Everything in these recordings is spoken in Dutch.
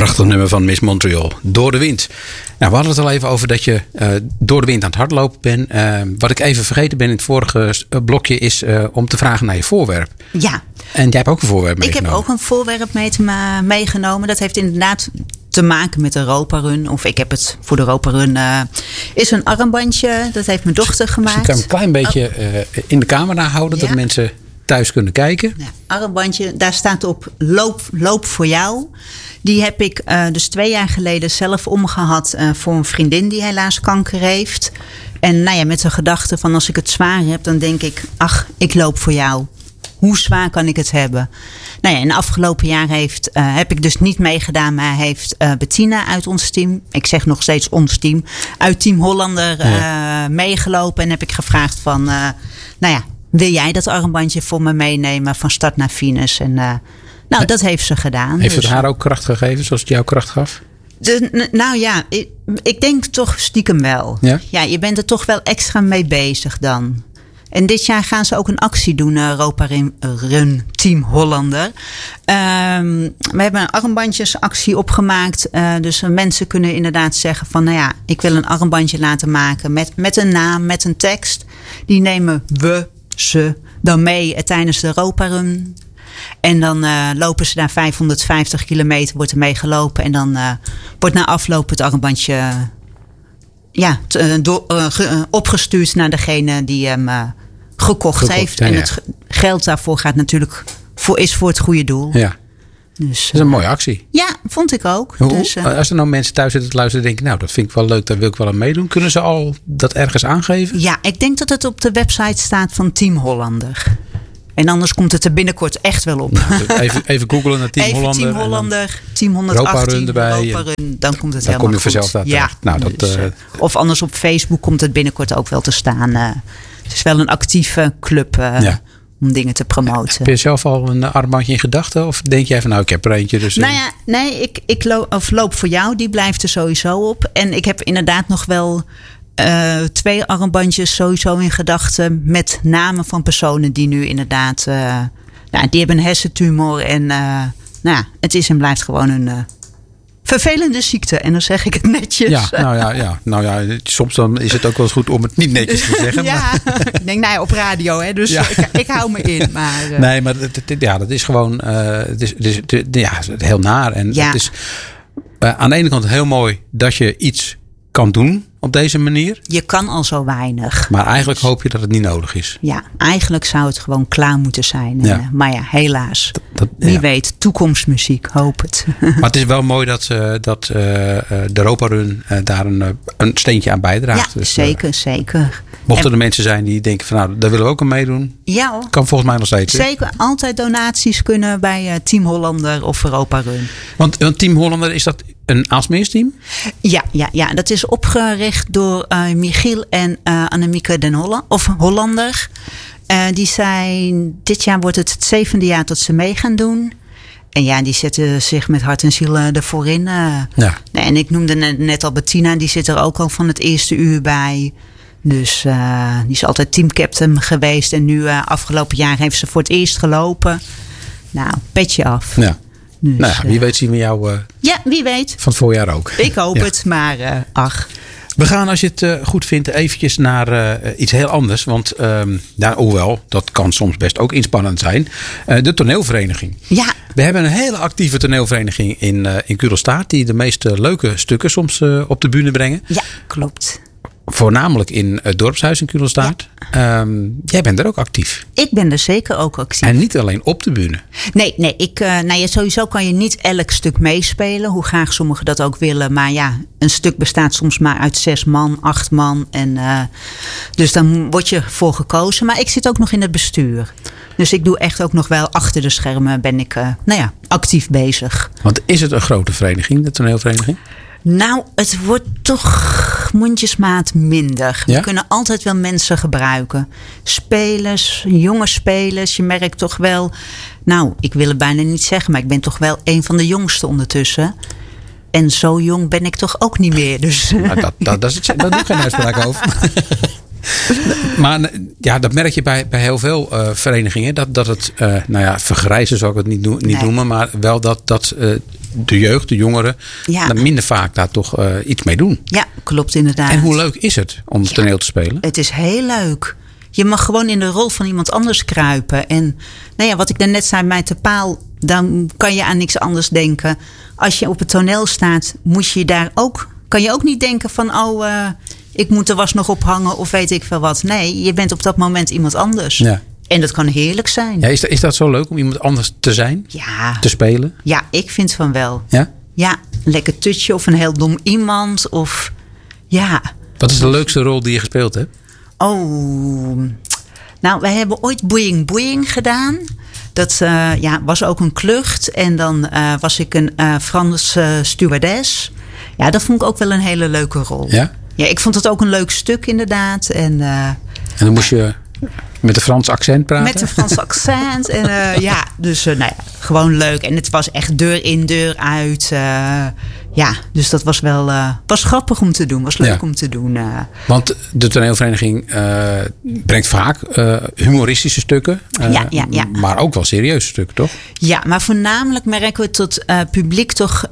Prachtig nummer van Miss Montreal. Door de wind. Nou, we hadden het al even over dat je door de wind aan het hardlopen bent. Wat ik even vergeten ben in het vorige blokje is om te vragen naar je voorwerp. Ja. En jij hebt ook een voorwerp meegenomen. Ik heb ook een voorwerp meegenomen. Dat heeft inderdaad te maken met de Europa Run. Of ik heb het voor de Europa Run. Is een armbandje. Dat heeft mijn dochter gemaakt. Dus ik kan hem een klein beetje in de camera houden. Ja. Dat mensen thuis kunnen kijken. Ja, armbandje. Daar staat op loop voor jou. Die heb ik dus 2 jaar geleden zelf omgehad voor een vriendin die helaas kanker heeft. En nou ja, met de gedachte van als ik het zwaar heb, dan denk ik, ach, ik loop voor jou. Hoe zwaar kan ik het hebben? Nou ja, in de afgelopen jaar heb ik dus niet meegedaan, maar heeft Bettina uit ons team, ik zeg nog steeds ons team, uit Team Hollander meegelopen. En heb ik gevraagd van, nou ja, wil jij dat armbandje voor me meenemen van start naar finish? En dat heeft ze gedaan. Heeft het haar ook kracht gegeven zoals het jou kracht gaf? Nou ja, ik denk toch stiekem wel. Ja? Ja, je bent er toch wel extra mee bezig dan. En dit jaar gaan ze ook een actie doen, Europa Run Team Hollander. We hebben een armbandjesactie opgemaakt. Dus mensen kunnen inderdaad zeggen van, nou ja, ik wil een armbandje laten maken met een naam, met een tekst. Die nemen ze dan mee tijdens de Europa Run. En dan lopen ze daar 550 kilometer, wordt er mee gelopen. En dan wordt na afloop het armbandje opgestuurd naar degene die hem gekocht heeft. Ja, en het geld daarvoor gaat natuurlijk voor het goede doel. Ja. Dus, dat is een mooie actie. Ja, vond ik ook. Dus, als er nou mensen thuis zitten te luisteren en denken, nou, dat vind ik wel leuk, daar wil ik wel aan meedoen. Kunnen ze al dat ergens aangeven? Ja, ik denk dat het op de website staat van Team Hollander. En anders komt het er binnenkort echt wel op. Nou, even googlen naar Team Hollander. Team Hollander, Team 118, Europa Run erbij. Europa Run, dan komt het dan helemaal kom je goed. vanzelf daar terecht. Ja, nou, dus, of anders op Facebook komt het binnenkort ook wel te staan. Het is wel een actieve club om dingen te promoten. Heb je zelf al een armbandje in gedachten? Of denk jij van, nou, ik heb er eentje. Dus, nou ja, nee, ik loop voor jou. Die blijft er sowieso op. En ik heb inderdaad nog wel 2 armbandjes sowieso in gedachten met namen van personen die nu inderdaad, die hebben een hersentumor en het is en blijft gewoon een vervelende ziekte. En dan zeg ik het netjes. Ja, nou ja, soms dan is het ook wel eens goed om het niet netjes te zeggen. Ja, ik denk, op radio, hè, dus ik hou me in. Maar, nee, maar dat is gewoon, het is heel naar. En het is aan de ene kant heel mooi dat je iets kan doen op deze manier. Je kan al zo weinig. Maar eigenlijk hoop je dat het niet nodig is. Ja, eigenlijk zou het gewoon klaar moeten zijn. Ja. Maar ja, helaas. Wie weet, toekomstmuziek, hoop het. Maar het is wel mooi dat de Europa Run daar een steentje aan bijdraagt. Ja, dus, zeker. Mochten er mensen zijn die denken van, nou, daar willen we ook aan meedoen. Ja hoor. Kan volgens mij nog steeds. Zeker, altijd donaties kunnen bij Team Hollander of Europa Run. Want Team Hollander, is dat een Aalsmeers team? Ja, dat is opgericht door Michiel en Annemieke den Hollander. Dit jaar wordt het 7e jaar dat ze mee gaan doen. En ja, die zetten zich met hart en ziel ervoor in. En ik noemde net al Bettina, die zit er ook al van het eerste uur bij. Dus die is altijd teamcaptain geweest. En nu afgelopen jaar heeft ze voor het eerst gelopen. Nou, petje af. Ja. Dus, wie weet zien we jou wie weet. Van het voorjaar ook. Ik hoop het, maar ach. We gaan, als je het goed vindt, eventjes naar iets heel anders. Want hoewel, dat kan soms best ook inspannend zijn. De toneelvereniging. Ja. We hebben een hele actieve toneelvereniging in Kudelstaart. Die de meest leuke stukken soms op de bühne brengen. Ja, klopt. Voornamelijk in het dorpshuis in Kudelstaart. Ja. Jij bent er ook actief. Ik ben er zeker ook actief. En niet alleen op de bühne. Nee, sowieso kan je niet elk stuk meespelen. Hoe graag sommigen dat ook willen. Maar ja, een stuk bestaat soms maar uit 6 man, 8 man. En, dus dan word je voor gekozen. Maar ik zit ook nog in het bestuur. Dus ik doe echt ook nog wel achter de schermen ben ik actief bezig. Want is het een grote vereniging, de toneelvereniging? Nou, het wordt toch mondjesmaat minder. Ja? We kunnen altijd wel mensen gebruiken. Spelers, jonge spelers. Je merkt toch wel... Nou, ik wil het bijna niet zeggen... maar ik ben toch wel een van de jongsten ondertussen. En zo jong ben ik toch ook niet meer. Dus. Nou, daar doe ik geen uitspraak over. Maar ja, dat merk je bij heel veel verenigingen. Dat het, vergrijzen zou ik het niet noemen. Maar wel dat de jeugd, de jongeren, minder vaak daar toch iets mee doen. Ja, klopt inderdaad. En hoe leuk is het om toneel te spelen? Het is heel leuk. Je mag gewoon in de rol van iemand anders kruipen. En wat ik daarnet zei, mij te paal, dan kan je aan niks anders denken. Als je op het toneel staat, kan je ook niet denken van, ik moet de was nog ophangen of weet ik veel wat. Nee, je bent op dat moment iemand anders. Ja. En dat kan heerlijk zijn. Ja, is dat zo leuk om iemand anders te zijn? Ja. Te spelen? Ja, ik vind van wel. Ja? Ja, een lekker tutje of een heel dom iemand. Of ja. Wat is de leukste rol die je gespeeld hebt? Nou, wij hebben ooit Boeing Boeing gedaan. Dat was ook een klucht. En dan was ik een Franse stewardess. Ja, dat vond ik ook wel een hele leuke rol. Ja? Ja, ik vond het ook een leuk stuk inderdaad. En dan moest je met een Frans accent praten? Met een Frans accent. En dus gewoon leuk. En het was echt deur in, deur uit. Dus dat was wel was grappig om te doen. Was leuk om te doen. Want de toneelvereniging brengt vaak humoristische stukken. Maar ook wel serieuze stukken, toch? Ja, maar voornamelijk merken we tot publiek toch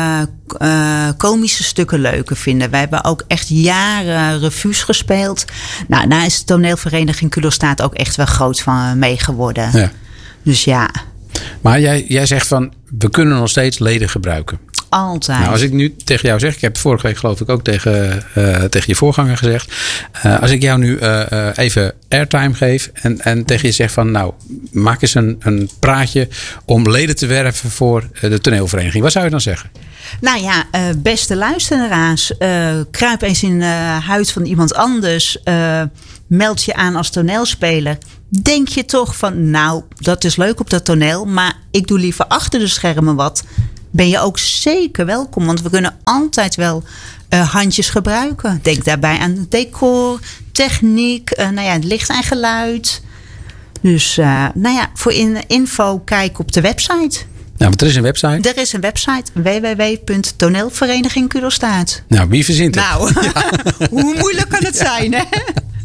komische stukken leuker vinden. Wij hebben ook echt jaren revues gespeeld. Nou, daar is de toneelvereniging Kudelstaat ook echt wel groot van mee geworden. Ja. Dus ja. Maar jij zegt van, we kunnen nog steeds leden gebruiken. Altijd. Nou, als ik nu tegen jou zeg, ik heb vorige week geloof ik ook tegen je voorganger gezegd. Als ik jou nu even airtime geef en tegen je zeg van, nou, maak eens een praatje om leden te werven voor de toneelvereniging. Wat zou je dan zeggen? Nou ja, beste luisteraars, kruip eens in de huid van iemand anders. Meld je aan als toneelspeler. Denk je toch van, nou, dat is leuk op dat toneel, maar ik doe liever achter de schermen wat. Ben je ook zeker welkom, want we kunnen altijd wel handjes gebruiken. Denk daarbij aan decor, techniek, licht en geluid. Dus voor info kijk op de website. Nou, want er is een website. Er is een website, www.toneelvereniging Kudelstaat. Nou, wie verzint het? Nou, hoe moeilijk kan het zijn, hè?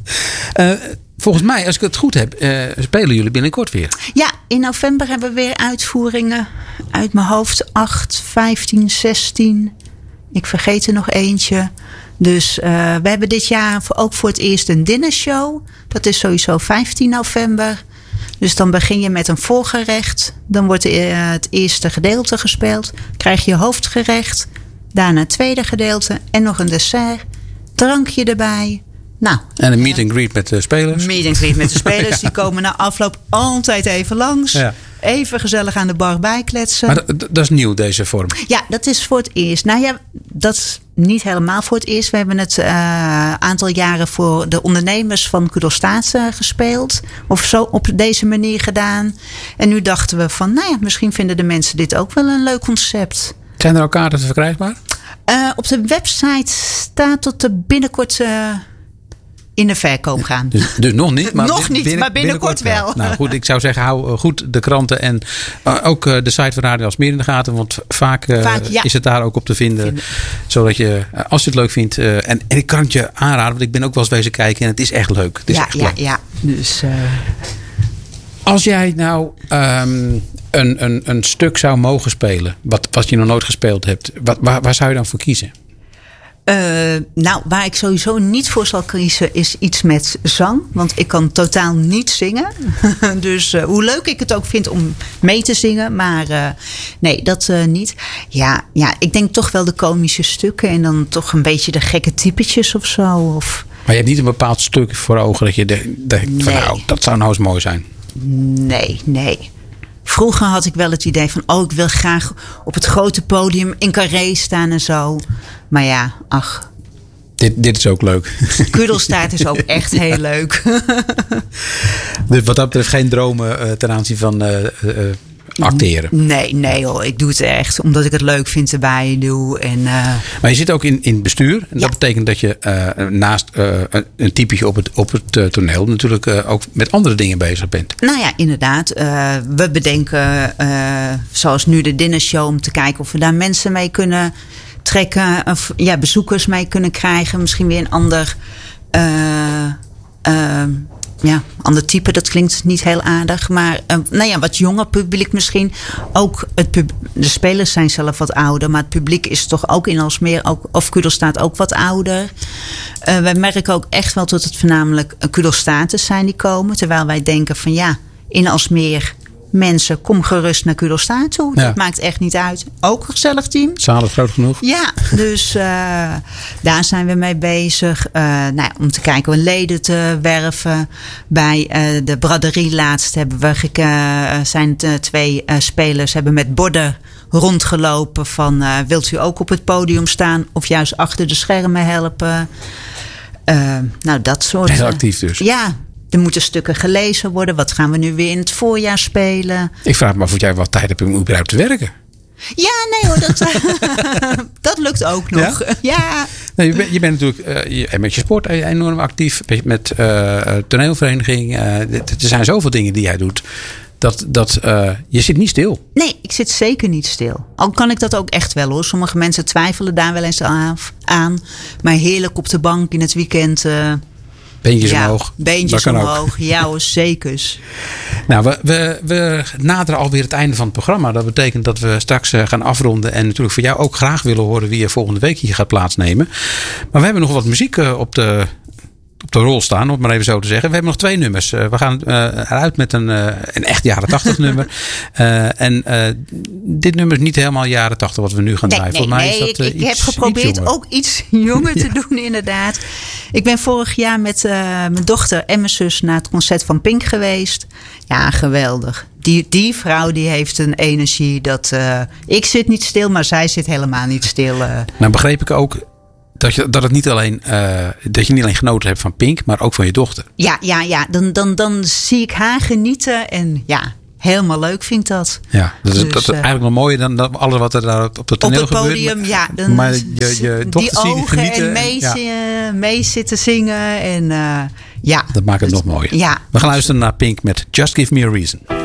Volgens mij, als ik het goed heb, spelen jullie binnenkort weer. Ja, in november hebben we weer uitvoeringen. Uit mijn hoofd 8, 15, 16. Ik vergeet er nog eentje. Dus we hebben dit jaar ook voor het eerst een dinnershow. Dat is sowieso 15 november. Dus dan begin je met een voorgerecht. Dan wordt het eerste gedeelte gespeeld. Krijg je hoofdgerecht. Daarna het tweede gedeelte. En nog een dessert. Drankje erbij. Nou, en een meet and greet met de spelers. Meet and greet met de spelers. Ja. Die komen na afloop altijd even langs. Ja. Even gezellig aan de bar bijkletsen. Maar dat is nieuw, deze vorm? Ja, dat is voor het eerst. Nou ja, dat is niet helemaal voor het eerst. We hebben het aantal jaren voor de ondernemers van Kudelstaat gespeeld. Of zo op deze manier gedaan. En nu dachten we van, misschien vinden de mensen dit ook wel een leuk concept. Zijn er al kaarten verkrijgbaar? Op de website staat tot de binnenkort in de verkoop gaan. Dus nog niet, maar nog niet, maar binnenkort wel. Nou goed, ik zou zeggen, hou goed de kranten en ook de site van Radio Aalsmeer in de gaten. Want vaak is het daar ook op te vinden. Zodat je, als je het leuk vindt, en ik kan het je aanraden, want ik ben ook wel eens wezen kijken en het is echt leuk. Het is echt leuk. Ja. Dus, als jij nou een stuk zou mogen spelen, wat je nog nooit gespeeld hebt, waar zou je dan voor kiezen? Waar ik sowieso niet voor zal kiezen is iets met zang. Want ik kan totaal niet zingen. Dus hoe leuk ik het ook vind om mee te zingen. Maar nee, dat niet. Ja, ik denk toch wel de komische stukken. En dan toch een beetje de gekke typetjes of zo. Maar je hebt niet een bepaald stuk voor ogen dat je denkt van nou, dat zou nou eens mooi zijn. Nee. Vroeger had ik wel het idee van, ik wil graag op het grote podium in Carré staan en zo. Maar ja, ach. Dit is ook leuk. Kudelstaat is ook echt heel leuk. Dus wat dat betreft geen dromen ten aanzien van acteren? Nee hoor. Ik doe het echt omdat ik het leuk vind erbij doe. Maar je zit ook in het bestuur. En dat betekent dat je naast een typetje op het toneel natuurlijk ook met andere dingen bezig bent. Nou ja, inderdaad. We bedenken zoals nu de dinnershow om te kijken of we daar mensen mee kunnen trekken. Of bezoekers mee kunnen krijgen. Misschien weer een ander ander type, dat klinkt niet heel aardig. Maar wat jonger publiek misschien. Ook de spelers zijn zelf wat ouder. Maar het publiek is toch ook in Aalsmeer, of Kudelstaat ook wat ouder. Wij merken ook echt wel dat het voornamelijk Kudelstaters zijn die komen. Terwijl wij denken van in Aalsmeer, mensen, kom gerust naar Kudelstaat toe. Ja. Dat maakt echt niet uit. Ook een gezellig team. Zaal is groot genoeg. Ja, dus daar zijn we mee bezig. Om te kijken om leden te werven. Bij de braderie laatst zijn 2 spelers hebben met borden rondgelopen van wilt u ook op het podium staan of juist achter de schermen helpen. Dat soort. Heel actief dus. Ja. Er moeten stukken gelezen worden. Wat gaan we nu weer in het voorjaar spelen? Ik vraag me af of jij wat tijd hebt om überhaupt te werken. Ja, nee hoor. Dat lukt ook nog. Ja. Nee, je bent natuurlijk met je sport enorm actief. Met toneelvereniging. Er zijn zoveel dingen die jij doet. Dat je zit niet stil. Nee, ik zit zeker niet stil. Al kan ik dat ook echt wel hoor. Sommige mensen twijfelen daar wel eens aan. Maar heerlijk op de bank in het weekend. Beentjes omhoog. Beentjes omhoog. Ja hoor, zeker. Nou, we naderen alweer het einde van het programma. Dat betekent dat we straks gaan afronden. En natuurlijk voor jou ook graag willen horen wie er volgende week hier gaat plaatsnemen. Maar we hebben nog wat muziek op de rol staan, om het maar even zo te zeggen. We hebben nog 2 nummers. We gaan eruit met een echt jaren 80 nummer. Dit nummer is niet helemaal jaren 80 wat we nu gaan draaien. Nee, ik heb geprobeerd ook iets jonger te doen inderdaad. Ik ben vorig jaar met mijn dochter en mijn zus naar het concert van Pink geweest. Ja, geweldig. Die vrouw die heeft een energie dat ik zit niet stil, maar zij zit helemaal niet stil. Nou begreep ik ook dat je niet alleen genoten hebt van Pink, maar ook van je dochter. Ja. Dan zie ik haar genieten en helemaal leuk vind ik dat. Ja, dat is eigenlijk nog mooier dan alles wat er daar op het toneel gebeurt. Op het podium, gebeurt. Maar je dochter die zien ogen genieten. En mee zitten zingen. En dat maakt het nog mooier. Ja. We gaan luisteren naar Pink met Just Give Me a Reason.